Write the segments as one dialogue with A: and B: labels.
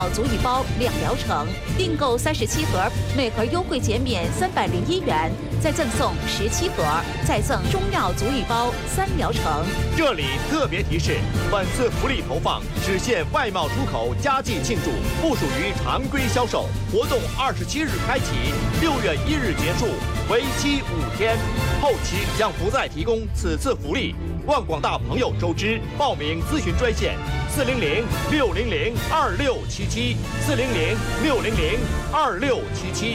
A: 足浴包2疗程，订购37盒，每盒优惠减免301元，再赠送17盒，再赠中药足浴包3疗程。
B: 这里特别提示：本次福利投放只限外贸出口佳绩庆祝，不属于常规销售。活动27日开启，6月1日结束，为期5天。后期将不再提供此次福利，望广大朋友周知。报名咨询专线：400-600-2677 400-600-2677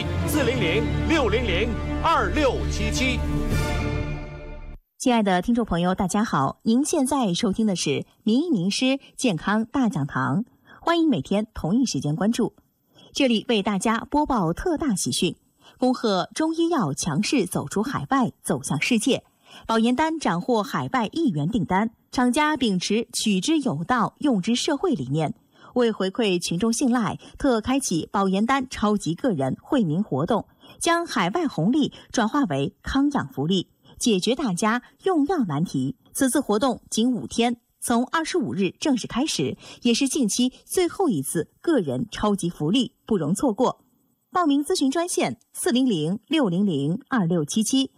B: 400-600-2677。
C: 亲爱的听众朋友，大家好，您现在收听的是名医名师健康大讲堂，欢迎每天同一时间关注。这里为大家播报特大喜讯，恭贺中医药强势走出海外，走向世界。保研丹斩获海外1亿元订单，厂家秉持取之有道、用之社会理念，为回馈群众信赖，特开启保研丹超级个人惠民活动，将海外红利转化为康养福利，解决大家用药难题。此次活动仅5天，从25日正式开始，也是近期最后一次个人超级福利，不容错过。报名咨询专线400-600-2677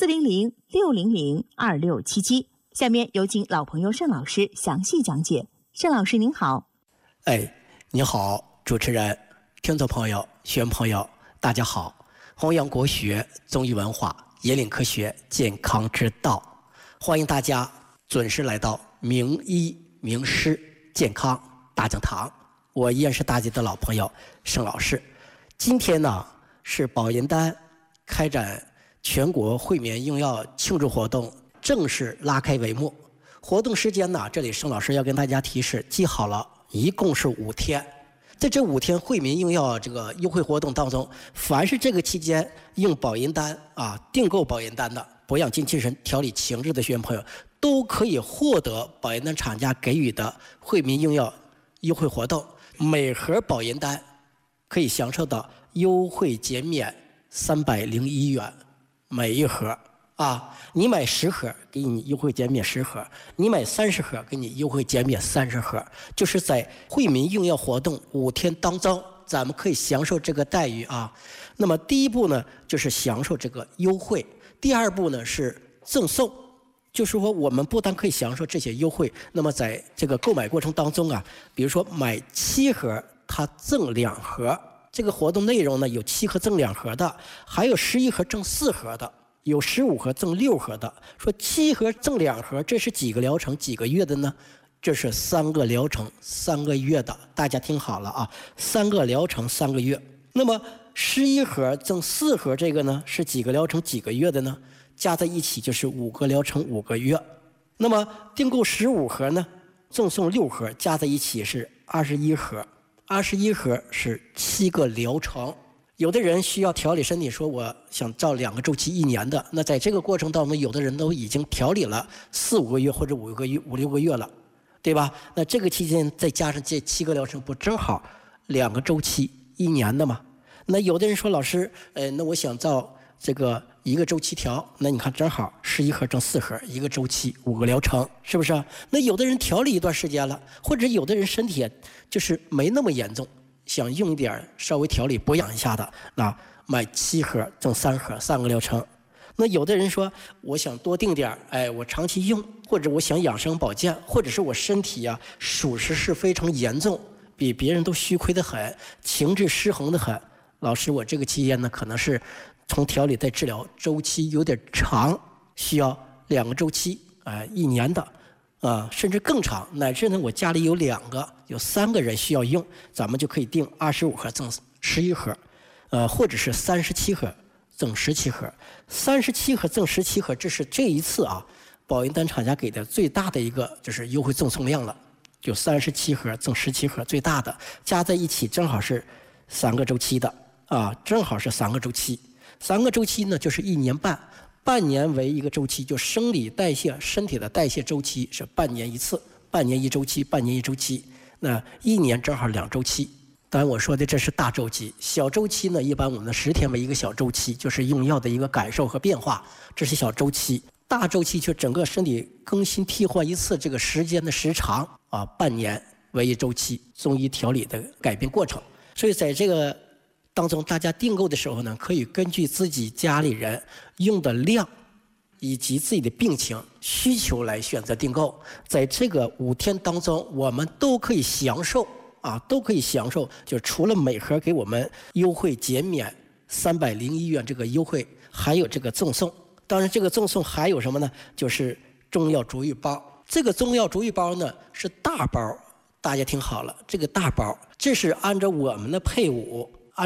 C: 400-600-2677。下面有请老朋友盛老师详细讲解。盛老师您好。
D: 你好，主持人、听众朋友、学员朋友，大家好。弘扬国学、中医文化，引领科学健康之道，欢迎大家准时来到名医名师健康大讲堂。我依然是大家的老朋友盛老师。今天呢是保研丹开展全国惠民用药庆祝活动正式拉开帷幕。活动时间呢，这里盛老师要跟大家提示，记好了，一共是5天。在这5天惠民用药这个优惠活动当中，凡是这个期间用保研丹订购保研丹的博养精气神调理情志的学员朋友，都可以获得保研丹厂家给予的惠民用药优惠活动。每盒保研丹可以享受到优惠减免301元，每一盒你买10盒给你优惠减免10盒，你买30盒给你优惠减免30盒，就是在惠民用药活动5天当中，咱们可以享受这个待遇那么第一步呢，就是享受这个优惠；第二步呢是赠送，就是说我们不但可以享受这些优惠，那么在这个购买过程当中比如说买7盒它赠2盒，这个活动内容呢有7盒赠2盒的，还有11盒赠4盒的，有15盒赠6盒的。说7盒赠2盒，这是几个疗程几个月的呢？这是3个疗程3个月的，大家听好了3个疗程3个月。那么11盒赠4盒这个呢是几个疗程几个月的呢？加在一起就是5个疗程5个月。那么订购15盒呢，赠送6盒，加在一起是21盒。21盒是7个疗程。有的人需要调理身体，说我想照2个周期1年的，那在这个过程当中，有的人都已经调理了4、5个月或者5个月、5、6个月了，对吧？那这个期间再加上这7个疗程，不正好2个周期1年的吗？那有的人说，老师，那我想照这个1个周期调，那你看正好11盒赠4盒，1个周期5个疗程，是不是？那有的人调理一段时间了，或者有的人身体就是没那么严重，想用一点稍微调理补养一下的，那买7盒赠3盒，3个疗程。那有的人说，我想多订点，我长期用，或者我想养生保健，或者是我身体属实是非常严重，比别人都虚亏得很，情志失衡得很。老师，我这个期间呢，可能是从调理到治疗周期有点长，需要2个周期，1年的。甚至更长，乃至呢，我家里有2个、有3个人需要用，咱们就可以订25盒赠11盒，或者是37盒赠17盒，37盒赠17盒，这是这一次保研丹厂家给的最大的一个就是优惠赠送量了，就37盒赠17盒，最大的加在一起正好是3个周期的正好是3个周期，3个周期呢就是1年半。半年为1个周期，就生理代谢身体的代谢周期是半年1次，半年1周期，半年1周期。那1年正好2周期。当然我说的这是大周期，小周期呢，一般我们10天为1个小周期，就是用药的一个感受和变化，这是小周期。大周期就整个身体更新替换一次这个时间的时长半年为一周期，中医调理的改变过程。所以在这个当中，大家订购的时候呢，可以根据自己家里人用的量以及自己的病情需求来选择订购。在这个5天当中，我们都可以享受就是除了每盒给我们优惠减免301元这个优惠，还有这个赠送。当然这个赠送还有什么呢？就是中药足浴包。这个中药足浴包呢是大包，大家听好了，这个大包这是按照我们的配伍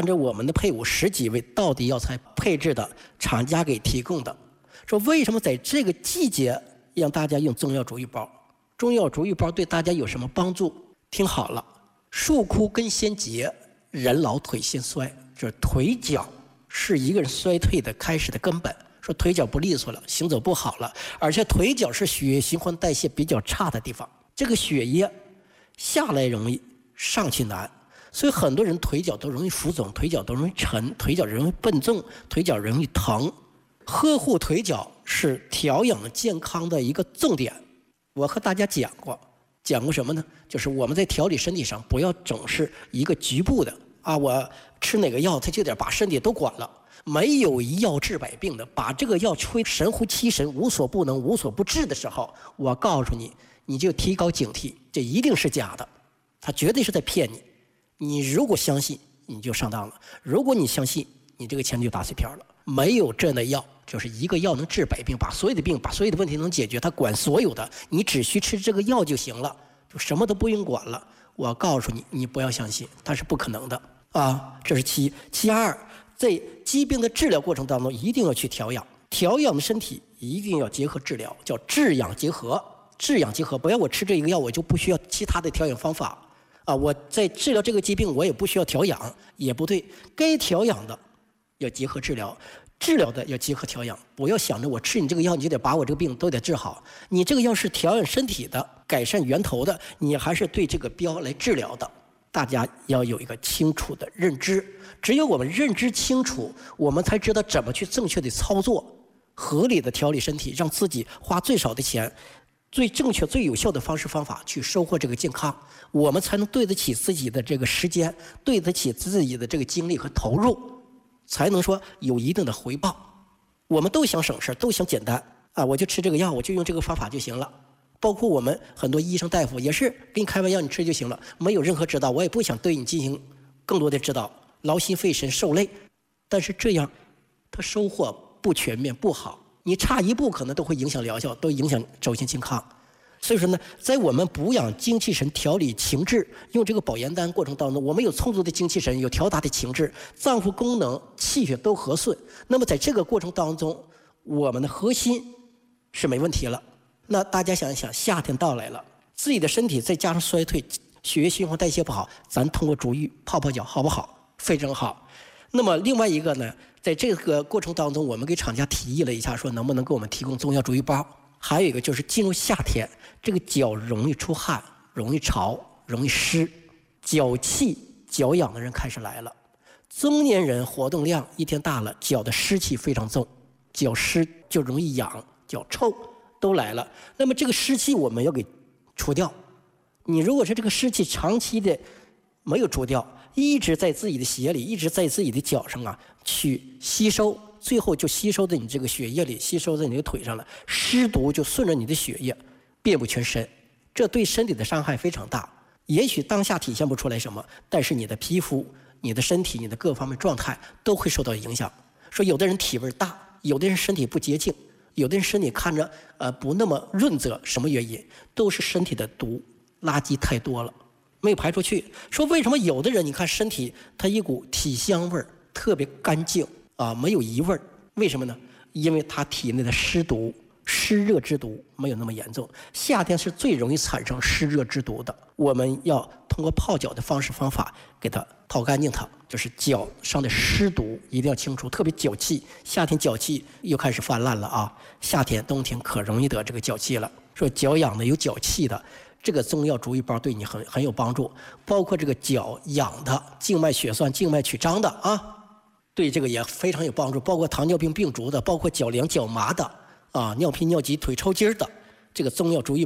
D: 10几味到底药材配置的，厂家给提供的。说为什么在这个季节让大家用中药足浴包？中药足浴包对大家有什么帮助？听好了，树枯根先竭，人老腿先衰，就是腿脚是一个人衰退的开始的根本。说腿脚不利索了，行走不好了，而且腿脚是血液循环代谢比较差的地方，这个血液下来容易，上去难，所以很多人腿脚都容易浮肿，腿脚都容易沉，腿脚容易笨重，腿脚容易疼。呵护腿脚是调养健康的一个重点。我和大家讲过什么呢？就是我们在调理身体上不要总是一个局部的啊，我吃哪个药它就得把身体都管了。没有一药治百病的，把这个药吹神乎其神，无所不能无所不治的时候，我告诉你，你就提高警惕，这一定是假的，他绝对是在骗你。你如果相信，你就上当了；如果你相信，你这个钱就打水漂了。没有这样的药，就是一个药能治百病，把所有的病、把所有的问题能解决，它管所有的，你只需吃这个药就行了，就什么都不用管了。我告诉你，你不要相信，它是不可能的啊！这是其二。在疾病的治疗过程当中，一定要去调养的身体，一定要结合治疗，叫治养结合。不要我吃这一个药，我就不需要其他的调养方法啊！我在治疗这个疾病，我也不需要调养，也不对。该调养的要结合治疗，治疗的要结合调养。不要想着我吃你这个药，你就得把我这个病都得治好。你这个药是调养身体的，改善源头的，你还是对这个标来治疗的。大家要有一个清楚的认知，只有我们认知清楚，我们才知道怎么去正确的操作，合理的调理身体，让自己花最少的钱，最正确、最有效的方式方法去收获这个健康，我们才能对得起自己的这个时间，对得起自己的这个精力和投入，才能说有一定的回报。我们都想省事，都想简单啊，我就吃这个药，我就用这个方法就行了。包括我们很多医生大夫也是给你开完药你吃就行了，没有任何指导，我也不想对你进行更多的指导，劳心费神受累。但是这样他收获不全面不好，你差一步可能都会影响疗效，都影响周身健康。所以说呢，在我们补养精气神、调理情志，用这个保元丹过程当中，我们有充足的精气神，有调达的情志，脏腑功能气血都和顺，那么在这个过程当中，我们的核心是没问题了。那大家想一想，夏天到来了，自己的身体再加上衰退，血液循环代谢不好，咱通过足浴泡泡脚好不好？非常好。那么另外一个呢，在这个过程当中，我们给厂家提议了一下，说能不能给我们提供中药足浴包。还有一个就是进入夏天，这个脚容易出汗，容易潮，容易湿，脚气脚痒的人开始来了。中年人活动量一天大了，脚的湿气非常重，脚湿就容易痒，脚臭都来了。那么这个湿气我们要给除掉。你如果是这个湿气长期的没有除掉，一直在自己的鞋里，一直在自己的脚上啊去吸收，最后就吸收在你这个血液里，吸收在你的腿上了，湿毒就顺着你的血液遍布全身，这对身体的伤害非常大。也许当下体现不出来什么，但是你的皮肤、你的身体、你的各方面状态都会受到影响。说有的人体味大，有的人身体不洁净，有的人身体看着不那么润泽，什么原因？都是身体的毒垃圾太多了，没有排出去。说为什么有的人你看身体他一股体香味特别干净啊，没有异味，为什么呢？因为他体内的湿毒、湿热之毒没有那么严重。夏天是最容易产生湿热之毒的，我们要通过泡脚的方式方法给它泡干净它，就是脚上的湿毒一定要清除，特别脚气，夏天脚气又开始泛滥了啊！夏天冬天可容易得这个脚气了。说脚痒的有脚气的，这个中药足浴包对你很有帮助。包括这个脚痒的、静脉血栓、静脉曲张的啊，对这个也非常有帮助。包括糖尿病病足的，包括脚凉脚麻的啊，尿频尿急腿抽筋的，这个中药足浴包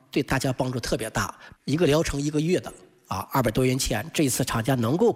D: 对大家帮助特别大。一个疗程1个月的200多元钱，这一次厂家能够